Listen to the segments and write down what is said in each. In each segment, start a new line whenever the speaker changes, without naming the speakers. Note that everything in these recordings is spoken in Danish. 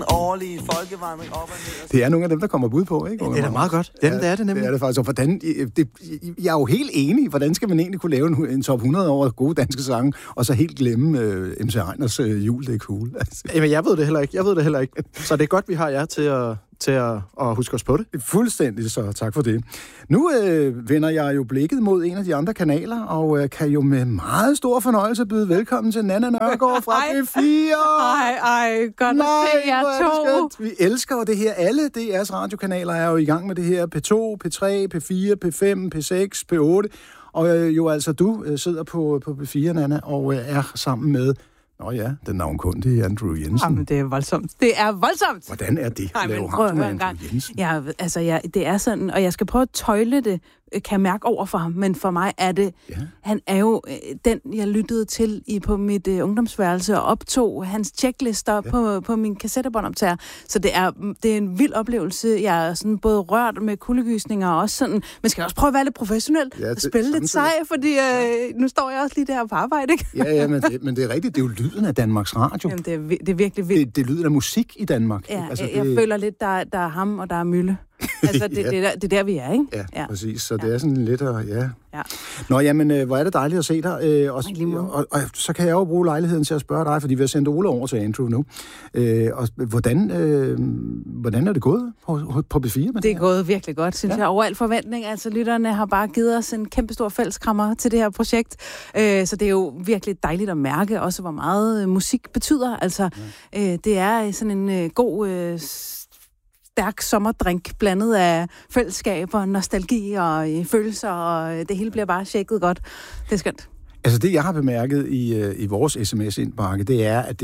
den årlige folkevandring op og ned.
Det er nogle af dem, der kommer bud på, ikke?
Ja, det er da meget godt. Dem, det er det nemlig.
Det er det faktisk. Og hvordan, jeg er jo helt enig. Hvordan skal man egentlig kunne lave en top 100 over gode danske sange, og så helt glemme MC Einers Jul, det er cool. Altså.
Jamen, jeg ved det heller ikke. Så det er godt, vi har jer til at huske os på det.
Fuldstændig, så tak for det. Nu vender jeg jo blikket mod en af de andre kanaler, og kan jo med meget stor fornøjelse byde velkommen til Nanna Nørgaard fra P4.
Ej, godt at se jer to.
Vi elsker jo det her. Alle DR's radiokanaler er jo i gang med det her. P2, P3, P4, P5, P6, P8. Og jo altså, du sidder på P4, Nanna, og er sammen med den navnkundige Andrew Jensen.
Jamen, det er voldsomt. Det er voldsomt!
Hvordan er det?
Ej, men prøv at høre en gang. Det er sådan, og jeg skal prøve at tøjle det, kan jeg mærke over for ham, men for mig er det, han er jo den, jeg lyttede til på mit ungdomsværelse og optog hans checklister på min kassettebåndoptager. Så det er en vild oplevelse. Jeg er sådan både rørt med kuldegysninger og også sådan, men skal også prøve at være lidt professionel og spille lidt sej, fordi nu står jeg også lige der på arbejde, ikke?
Ja, men det er rigtigt. Det er jo lyden af Danmarks Radio.
Jamen, det er virkelig vildt.
Det er lyden af musik i Danmark.
Ja, altså, jeg føler lidt, der er ham, og der er Mølle. Altså, det er der, vi er, ikke?
Ja, præcis. Så det er sådan lidt Nå, jamen, hvor er det dejligt at se dig. Og så kan jeg jo bruge lejligheden til at spørge dig, fordi vi har sendt Ole over til Andrew nu. Og hvordan er det gået på B4?
Det er gået virkelig godt, synes jeg. Over al forventning. Altså, lytterne har bare givet os en kæmpestor fælleskrammer til det her projekt. Så det er jo virkelig dejligt at mærke også, hvor meget musik betyder. Altså, det er sådan en god... stærk sommerdrink, blandet af fællesskaber, nostalgi og følelser, og det hele bliver bare shaket godt. Det er skønt.
Altså det, jeg har bemærket i vores sms-indbakke, det er, at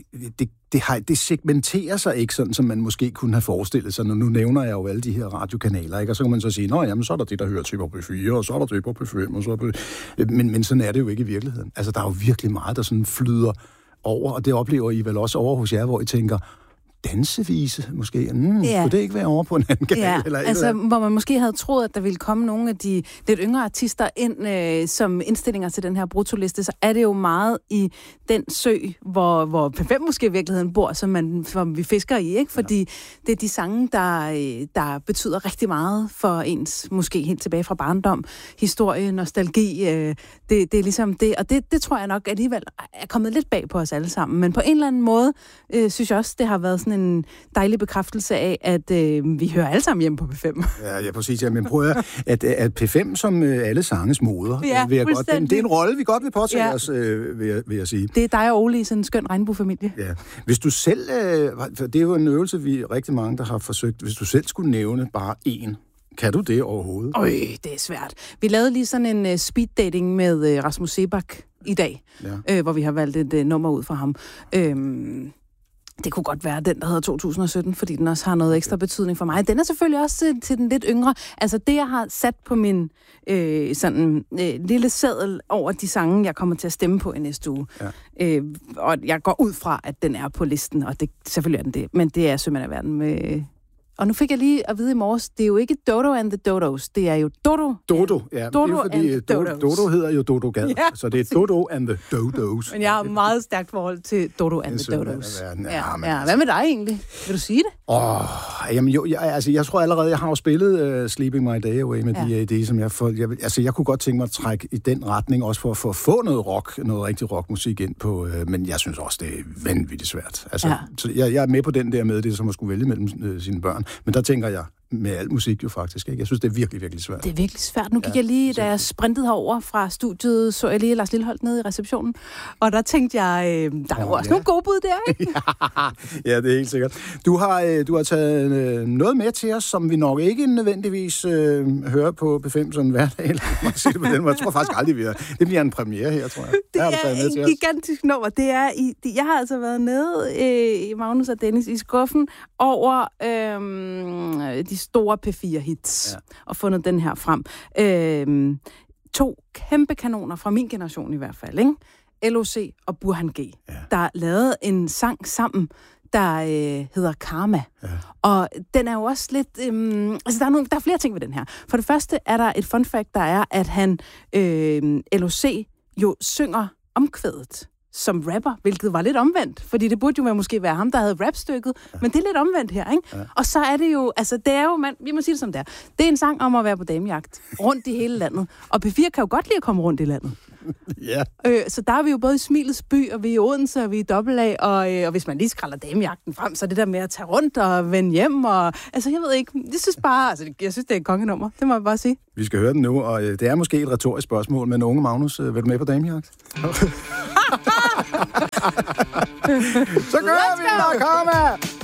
det segmenterer sig ikke sådan, som man måske kunne have forestillet sig. Nu nævner jeg jo alle de her radiokanaler, ikke? Og så kan man så sige, jamen så er der det, der hører til på P4, og så er der det på P5, og så på... Men sådan er det jo ikke i virkeligheden. Altså der er jo virkelig meget, der sådan flyder over, og det oplever I vel også over hos jer, hvor I tænker... dansevise, måske. Kunne det ikke være over på en anden kanal? Eller
altså, hvor man måske havde troet, at der ville komme nogle af de lidt yngre artister ind som indstillinger til den her brutoliste, så er det jo meget i den sø, hvor P5 måske i virkeligheden bor, som vi fisker i, ikke? Fordi det er de sange, der betyder rigtig meget for ens, måske helt tilbage fra barndom, historie, nostalgi. Det er ligesom det, og det tror jeg nok alligevel er kommet lidt bag på os alle sammen. Men på en eller anden måde, synes jeg også, det har været sådan en dejlig bekræftelse af, at vi hører alle sammen hjemme på P5.
Ja, præcis. Ja, men prøv at P5 som alle sanges moder, vil jeg godt. Det er en rolle, vi godt vil påtage os, vil jeg sige.
Det er dig og Ole i sådan en skøn regnbuefamilie. Ja.
Hvis du selv, det er jo en øvelse, vi rigtig mange, der har forsøgt, hvis du selv skulle nævne bare én, kan du det overhovedet?
Det er svært. Vi lavede lige sådan en speed dating med Rasmus Sebak i dag, hvor vi har valgt et nummer ud fra ham. Det kunne godt være den, der hedder 2017, fordi den også har noget ekstra betydning for mig. Den er selvfølgelig også til den lidt yngre. Altså det, jeg har sat på min lille seddel over de sange, jeg kommer til at stemme på i næste uge. Ja. Og jeg går ud fra, at den er på listen, og det selvfølgelig er den det. Men det er Sømand af verden med... Og nu fik jeg lige at vide i morges, det er jo ikke Dodo and the Dodos, det er jo Dodo.
Dodo, ja. Dodo, det er fordi Dodo hedder jo Dodo Gad, så det er Dodo and the Dodos.
Men jeg har et meget stærkt forhold til Dodo and the Dodos. Hvad med dig egentlig? Vil du sige det?
Jeg tror allerede, jeg har jo spillet Sleeping My Day Away med D.A.D., som jeg kunne godt tænke mig at trække i den retning, også for at få noget rigtig rockmusik ind på, men jeg synes også, det er vanvittigt svært. Altså, så jeg er med på den der med det, som at skulle vælge mellem sine børn. Men der tænker jeg, med al musik jo faktisk, ikke? Jeg synes, det er virkelig, virkelig svært.
Det er virkelig svært. Nu gik jeg lige, da jeg sprintede herover fra studiet, så jeg lige Lars Lilleholdt nede i receptionen, og der tænkte jeg, der er jo også nogle gode bud der, ikke?
Ja, det er helt sikkert. Du har taget noget med til os, som vi nok ikke nødvendigvis hører på P5 sådan hver dag. Jeg tror faktisk aldrig, det bliver en premiere her, tror jeg.
Det er en gigantisk nummer. Det er jeg har altså været nede i Magnus og Dennis i skuffen over de store P4-hits og fundet den her frem. 2 kæmpe kanoner fra min generation i hvert fald, ikke? LOC og Burhan G, der lavede en sang sammen, der hedder Karma. Ja. Og den er jo også lidt... der er flere ting ved den her. For det første er der et fun fact, der er, at han, LOC, jo synger omkvædet. som rapper, hvilket var lidt omvendt, fordi det burde jo måske være ham, der havde rapstykket, men det er lidt omvendt her, ikke? Ja. Og så er det jo, altså det er jo, vi må sige det som det er. Det er en sang om at være på damejagt rundt i hele landet, og P4 kan jo godt lide at komme rundt i landet.
Ja.
Så der er vi jo både i Smilets by, og vi er i Odense, og vi er i AA, og hvis man lige skræller damejagten frem, så er det der med at tage rundt og vende hjem, og altså jeg ved ikke, jeg synes det er et kongenummer, det må jeg bare sige.
Vi skal høre den nu, og det er måske et retorisk spørgsmål, men unge Magnus, vil du med på damejagt? Så gør vi, der kommer!